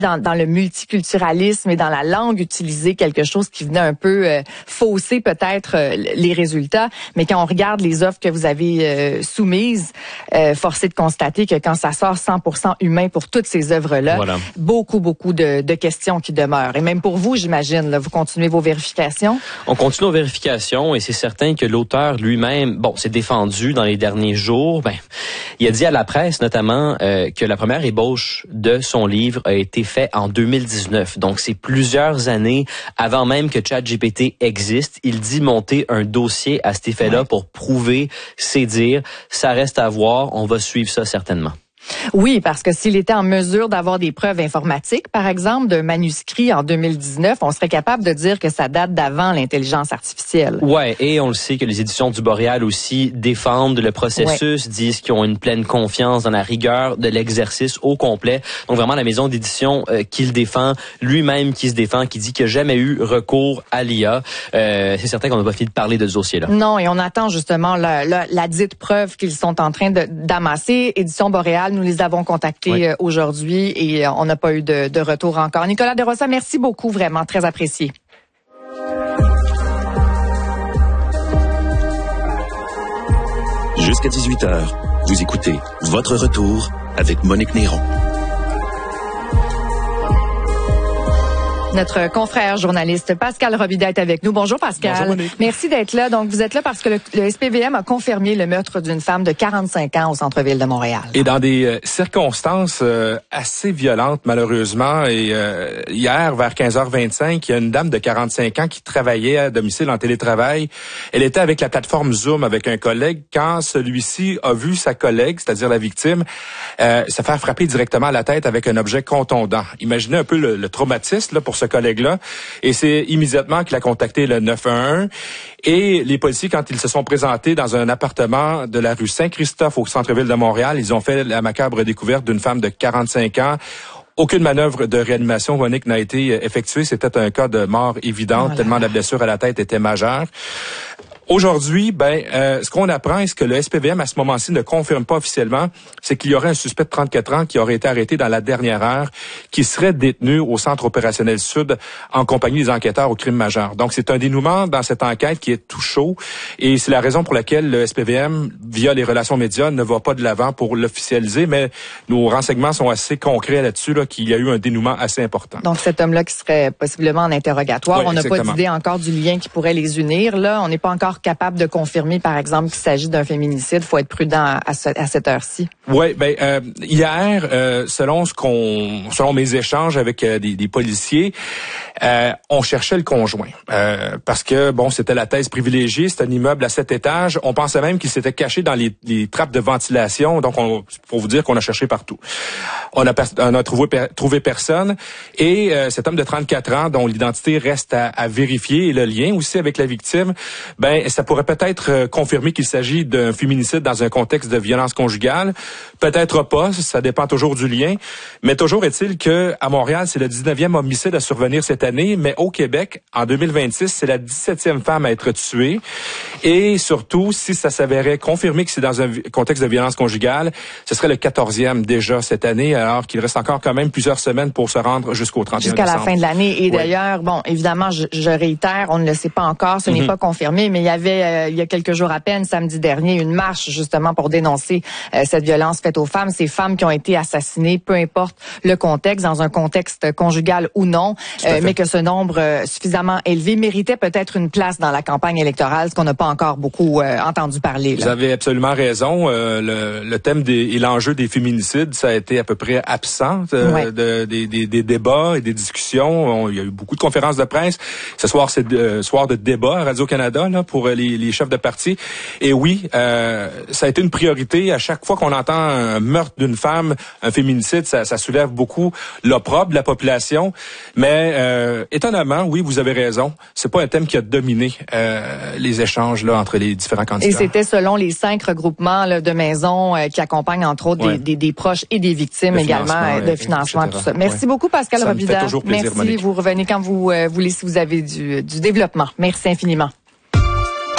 dans le multiculturalisme et dans la langue utilisée, quelque chose qui venait un peu fausser peut-être les résultats. Mais quand on regarde les offres que vous avez soumises, force est de constater que quand ça sort 100% humain pour toutes ces œuvres-là, voilà, beaucoup de questions qui demeurent. Et même pour vous, j'imagine, là, vous continuez vos vérifications? On continue nos vérifications et c'est certain que l'auteur lui-même, s'est défendu dans les derniers jours. Il a dit à la presse notamment que la première ébauche de son livre a été faite en 2019. Donc, c'est plusieurs années avant même que ChatGPT existe. Il dit monter un dossier à cet effet-là pour prouver ses dires. Ça reste à voir. On va suivre ça certainement. Oui, parce que s'il était en mesure d'avoir des preuves informatiques, par exemple, d'un manuscrit en 2019, on serait capable de dire que ça date d'avant l'intelligence artificielle. Ouais, et on le sait que les éditions du Boréal aussi défendent le processus, disent qu'ils ont une pleine confiance dans la rigueur de l'exercice au complet. Donc vraiment la maison d'édition qui le défend, lui-même qui se défend, qui dit qu'il n'y a jamais eu recours à l'IA. C'est certain qu'on n'a pas fini de parler de ce dossier-là. Non, et on attend justement la dite preuve qu'ils sont en train d'amasser. Édition Boréal, nous les avons contactés aujourd'hui et on n'a pas eu de retour encore. Nicolas Desrossa, merci beaucoup, vraiment, très apprécié. Jusqu'à 18h, vous écoutez Votre Retour avec Monique Néron. Notre confrère journaliste Pascal Robida est avec nous. Bonjour Pascal. Bonjour Monique. Merci d'être là. Donc vous êtes là parce que le SPVM a confirmé le meurtre d'une femme de 45 ans au centre-ville de Montréal. Et dans des circonstances assez violentes malheureusement. Et hier vers 15h25, il y a une dame de 45 ans qui travaillait à domicile en télétravail. Elle était avec la plateforme Zoom avec un collègue quand celui-ci a vu sa collègue, c'est-à-dire la victime, se faire frapper directement à la tête avec un objet contondant. Imaginez un peu le traumatisme là, pour ce collègue-là. Et c'est immédiatement qu'il a contacté le 911. Et les policiers, quand ils se sont présentés dans un appartement de la rue Saint-Christophe au centre-ville de Montréal, ils ont fait la macabre découverte d'une femme de 45 ans. Aucune manœuvre de réanimation, Monique, n'a été effectuée. C'était un cas de mort évidente, tellement la blessure à la tête était majeure. Aujourd'hui, ce qu'on apprend et ce que le SPVM à ce moment-ci ne confirme pas officiellement, c'est qu'il y aurait un suspect de 34 ans qui aurait été arrêté dans la dernière heure, qui serait détenu au Centre opérationnel Sud en compagnie des enquêteurs au crime majeur. Donc, c'est un dénouement dans cette enquête qui est tout chaud et c'est la raison pour laquelle le SPVM, via les relations médias, ne va pas de l'avant pour l'officialiser, mais nos renseignements sont assez concrets là-dessus, qu'il y a eu un dénouement assez important. Donc, cet homme-là qui serait possiblement en interrogatoire, oui, on n'a pas d'idée encore du lien qui pourrait les unir. Là, on n'est pas encore capable de confirmer, par exemple, qu'il s'agit d'un féminicide. Il faut être prudent à cette heure-ci. Oui, hier, selon mes échanges avec des policiers, on cherchait le conjoint parce que c'était la thèse privilégiée, c'est un immeuble à 7 étages. On pensait même qu'il s'était caché dans les trappes de ventilation. Donc, faut vous dire qu'on a cherché partout. On a trouvé personne et cet homme de 34 ans dont l'identité reste à vérifier et le lien aussi avec la victime, ça pourrait peut-être confirmer qu'il s'agit d'un féminicide dans un contexte de violence conjugale. Peut-être pas, ça dépend toujours du lien. Mais toujours est-il que à Montréal, c'est le 19e homicide à survenir cette année, mais au Québec, en 2026, c'est la 17e femme à être tuée. Et surtout, si ça s'avérait confirmé que c'est dans un contexte de violence conjugale, ce serait le 14e déjà cette année, alors qu'il reste encore quand même plusieurs semaines pour se rendre jusqu'au 31 Jusqu'à décembre. la fin de l'année. Et d'ailleurs, évidemment, je réitère, on ne le sait pas encore, ce n'est pas confirmé, mais il y avait, il y a quelques jours à peine, samedi dernier, une marche justement pour dénoncer cette violence faite aux femmes, ces femmes qui ont été assassinées, peu importe le contexte, dans un contexte conjugal ou non, mais que ce nombre suffisamment élevé méritait peut-être une place dans la campagne électorale, ce qu'on n'a pas encore beaucoup entendu parler. Là. Vous avez absolument raison. Le thème et l'enjeu des féminicides, ça a été à peu près absent des débats et des discussions. Il y a eu beaucoup de conférences de presse. Ce soir, c'est soir de débat à Radio-Canada là, pour les chefs de parti. Et oui, ça a été une priorité. À chaque fois qu'on entend un meurtre d'une femme, un féminicide, ça soulève beaucoup l'opprobre de la population. Mais étonnamment, oui, vous avez raison. C'est pas un thème qui a dominé les échanges là entre les différents candidats. Et c'était selon les 5 regroupements là, de maisons qui accompagnent entre autres des proches et des victimes également de financement, tout ça. Merci beaucoup Pascal Robida. Ça me fait toujours plaisir, merci. Monique. Vous revenez quand vous voulez si vous avez du développement. Merci infiniment.